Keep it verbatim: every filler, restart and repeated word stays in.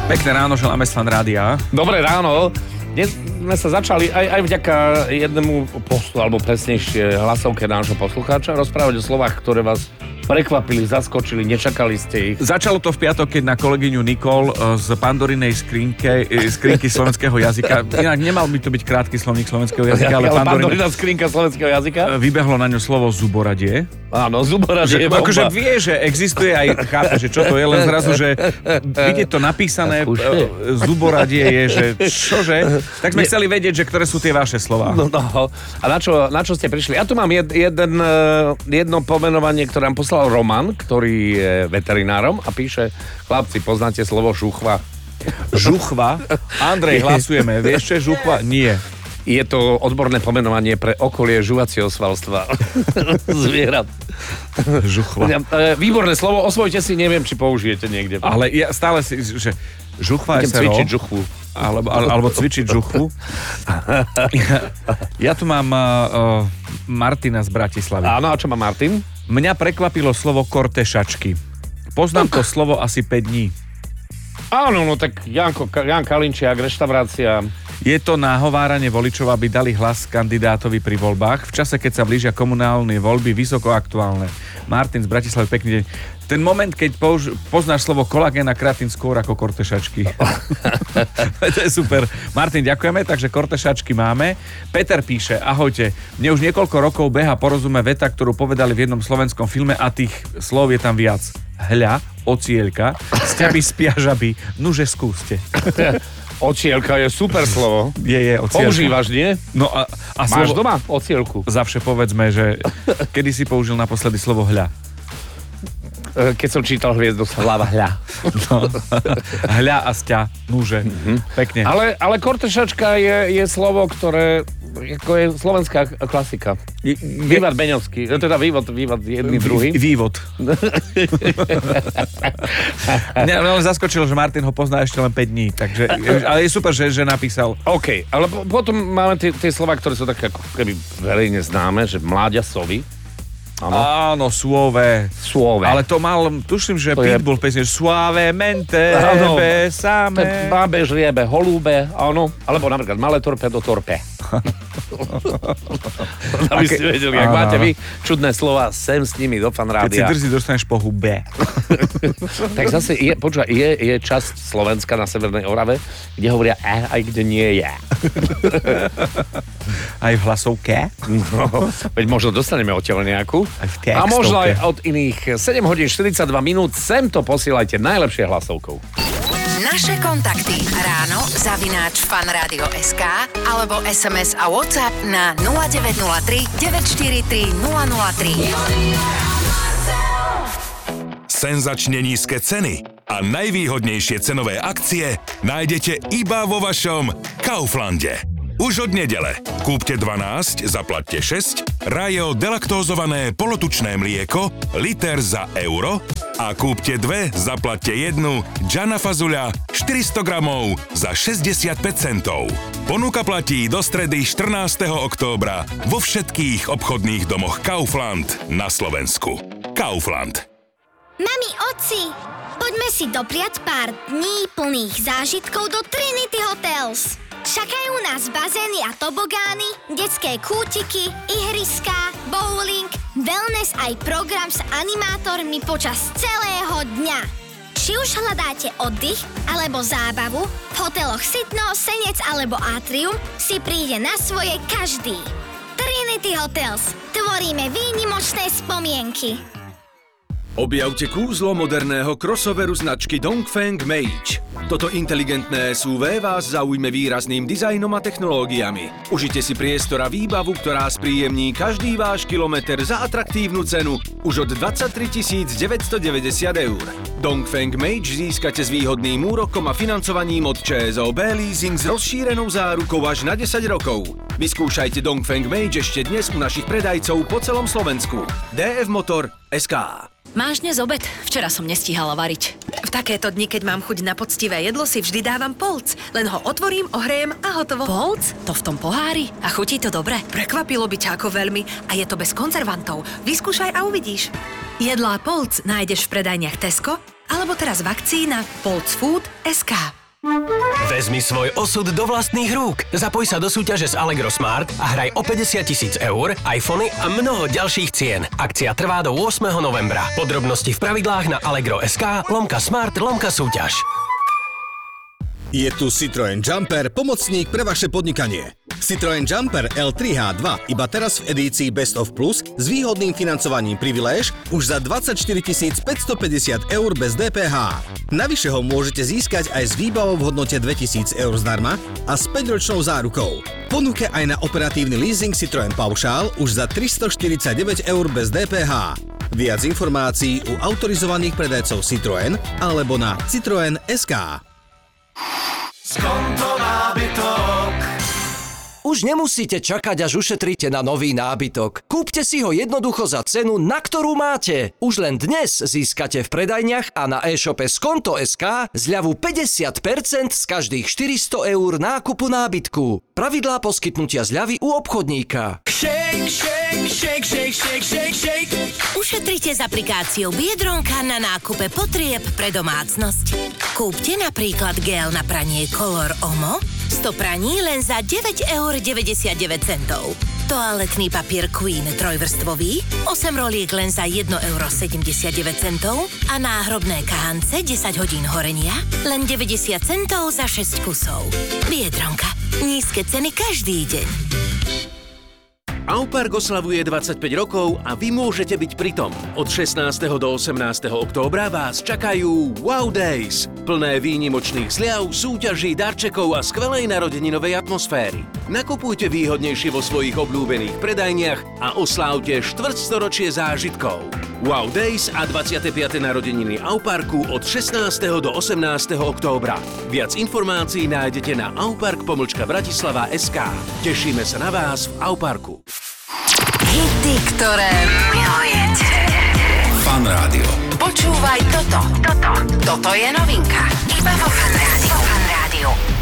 Pekné ráno, želáme z Fan Rádia. Dobré ráno. Dnes sme sa začali aj, aj vďaka jednému postu, alebo presnejšie hlasovke nášho poslucháča, rozprávať o slovách, ktoré vás prekvapili, zaskočili, nečakali ste ich. Začalo to v piatok, keď na kolegyňu Nikol z Pandorinej skrinke, skrinky slovenského jazyka, inak nemal by to byť krátky slovník slovenského jazyka, ale, ale Pandorina skrinka slovenského jazyka vybehlo na ňu slovo zuboradie. Áno, zuboradie je bomba. Akože vie, že existuje aj, chápe, že čo to je, len zrazu, že vidieť to napísané zuboradie je, že čože, tak sme chceli vedieť, že ktoré sú tie vaše slová. No, no. A na čo, na čo ste prišli? Ja tu mám jed, jeden, jedno pomenovanie, ktoré nám poslal Roman, ktorý je veterinárom a píše: chlapci, poznáte slovo žuchva? Žuchva? Andrej, hlasujeme. Vieš, čo je žuchva? Nie. Je to odborné pomenovanie pre okolie žuvacieho svalstva zvierat. Žuchva. Výborné slovo, osvojte si, neviem, či použijete niekde. Ale ja stále si, že žuchva je cvičiť žuchvu. Alebo, alebo cvičiť žuchvu. Ja, ja tu mám uh, Martina z Bratislavy. Áno, a čo má Martin? Mňa prekvapilo slovo kortešačky. Poznám to slovo asi päť dní. Áno, no tak Janko, Jan Kalinčiak, reštaurácia. Je to nahováranie voličov, aby dali hlas kandidátovi pri voľbách v čase, keď sa blížia komunálne voľby, vysoko aktuálne. Martin z Bratislavy, pekný deň. Ten moment, keď použ- poznáš slovo kolagén a kreatín skôr ako kortešačky. To je super. Martin, ďakujeme, takže kortešačky máme. Peter píše: ahojte, mne už niekoľko rokov beha porozume veta, ktorú povedali v jednom slovenskom filme a tých slov je tam viac. Hľa, ocieľka, sťaby spia žaby, nuže skúste. Ocielka je super slovo. Je, je, ocielka. Používaš, nie? No a, a Máš slovo... doma ocielku? Zavše povedzme, že kedy si použil naposledy slovo hľa? Keď som čítal Hviezdu z hlava hľa. No. Hľa a sťa, núže. Mm-hmm. Pekne. Ale, ale kortešačka je, je slovo, ktoré ako je slovenská klasika. Je, vývod Beňovský. Teda vývod, vývod jedný, druhý. Vývod. Mňa len zaskočilo, že Martin ho pozná ešte len päť dní. Takže, ale je super, že, že napísal. OK, ale potom máme tie, tie slova, ktoré sú také ako keby verejne známe, že mláďa sovy. Áno, áno, suove. Suove. Ale to mal, tuším, že Pitbull je... pesne suave mente, besame. Bábe, žriebe, holúbe, áno. Alebo napríklad malé torpedo, torpe. Aby ste vedeli, ak máte vy čudné slova, sem s nimi do Fan Rádia. Keď si drzí, dostaneš po hube. Tak zase, je, počúva, je, je časť Slovenska na Severnej Orave, kde hovoria e, aj kde nie je. Aj v hlasovke? No, veď možno dostaneme odtiaľ nejakú. A možno aj od iných. sedem hodín štyridsaťdva minút, sem to posielajte najlepšie hlasovkou. Naše kontakty ráno zavináč fanradio.sk alebo es em es a WhatsApp na nula deväť nula tri deväť štyri tri nula nula tri. Senzačne nízke ceny a najvýhodnejšie cenové akcie nájdete iba vo vašom Kauflande. Už od nedele. Kúpte dvanásť, zaplatte šesť, Rajo delaktózované polotučné mlieko, liter za euro a kúpte dve, zaplatte jednu, Džana fazuľa štyristo gramov za šesťdesiatpäť centov. Ponuka platí do stredy štrnásteho októbra vo všetkých obchodných domoch Kaufland na Slovensku. Kaufland. Mami, otci, poďme si dopriať pár dní plných zážitkov do Trinity Hotels. Čakajú nás bazény a tobogány, detské kútiky, ihriská, bowling, wellness aj program s animátormi počas celého dňa. Či už hľadáte oddych alebo zábavu, v hoteloch Sitno, Senec alebo Atrium si príde na svoje každý. Trinity Hotels. Tvoríme výnimočné spomienky. Objavte kúzlo moderného crossoveru značky Dongfeng Mage. Toto inteligentné es ú vé vás zaujme výrazným dizajnom a technológiami. Užite si priestor a výbavu, ktorá spríjemní každý váš kilometr za atraktívnu cenu už od dvadsaťtri tisíc deväťstodeväťdesiat eur. Dongfeng Mage získate s výhodným úrokom a financovaním od ČSOB Leasing s rozšírenou zárukou až na desať rokov. Vyskúšajte Dongfeng Mage ešte dnes u našich predajcov po celom Slovensku. dé ef Motor bodka es ká. Máš dnes obed? Včera som nestíhala variť. V takéto dni, keď mám chuť na poctivé jedlo, si vždy dávam Polc. Len ho otvorím, ohrejem a hotovo. Polc? To v tom pohári? A chutí to dobre? Prekvapilo by ťa ako veľmi. A je to bez konzervantov. Vyskúšaj a uvidíš. Jedlá Polc nájdeš v predajniach Tesco alebo teraz v akcii na polcfood bodka es ká. Vezmi svoj osud do vlastných rúk. Zapoj sa do súťaže z Allegro Smart a hraj o päťdesiat tisíc eur, iPhony a mnoho ďalších cien. Akcia trvá do ôsmeho novembra. Podrobnosti v pravidlách na allegro.sk lomka smart lomka súťaž. Je tu Citroën Jumper, pomocník pre vaše podnikanie. Citroën Jumper el tri há dva iba teraz v edícii Best of Plus s výhodným financovaním Priviléž už za dvadsaťštyri tisíc päťstopäťdesiat eur bez dé pé há. Navyše ho môžete získať aj s výbavou v hodnote dvetisíc eur zdarma a s päťročnou zárukou. Ponuke aj na operatívny leasing Citroën Paušál už za tristoštyridsaťdeväť eur bez dé pé há. Viac informácií u autorizovaných predajcov Citroën alebo na citroen bodka es ká. Skonto nábytok. Už nemusíte čakať, až ušetríte na nový nábytok. Kúpte si ho jednoducho za cenu, na ktorú máte. Už len dnes získate v predajniach a na e-shope Skonto bodka es ká zľavu päťdesiat percent z každých štyristo eur nákupu nábytku. Pravidlá poskytnutia zľavy u obchodníka. Shake, shake, shake, shake, shake, shake, shake. Ušetrite s aplikáciou Biedronka na nákupe potrieb pre domácnosť. Kúpte napríklad gel na pranie Color Omo, sto praní len za deväť eur deväťdesiatdeväť centov. Toaletný papier Queen trojvrstvový, osem roliek len za jeden euro sedemdesiatdeväť centov a náhrobné kahance desať hodín horenia len deväťdesiat centov za šesť kusov. Biedronka. Nízke ceny každý deň. Aupark oslavuje dvadsaťpäť rokov a vy môžete byť pri tom. Od šestnásteho do osemnásteho októbra vás čakajú Wow Days, plné výnimočných zľav, súťaží, darčekov a skvelej narodeninovej atmosféry. Nakupujte výhodnejšie vo svojich obľúbených predajniach a oslávte štvrťstoročie zážitkov. Wow Days a dvadsiate piate narodeniny Auparku od šestnásteho do osemnásteho októbra. Viac informácií nájdete na aupark pomlčka bratislava bodka es ká. Tešíme sa na vás v Auparku. Hity, ktoré milujete. Fan Rádio. Počúvaj toto. Toto. Toto je novinka. Iba vo Fan Rádiu. Fan Rádiu.